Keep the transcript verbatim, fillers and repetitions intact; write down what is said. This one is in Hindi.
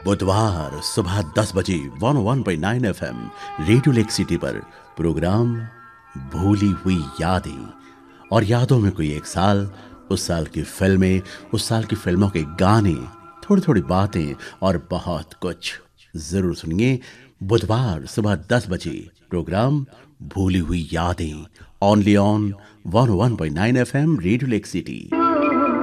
बुधवार सुबह दस बजे one one point nine F M radio lake city पर प्रोग्राम भूली हुई यादें। और यादों में कोई एक साल, उस साल की फिल्में, उस साल की फिल्मों के गाने, थोड़ी थोड़ी बातें और बहुत कुछ। जरूर सुनिए बुधवार सुबह दस बजे प्रोग्राम भूली हुई यादें, only on one one point nine F M radio lake city.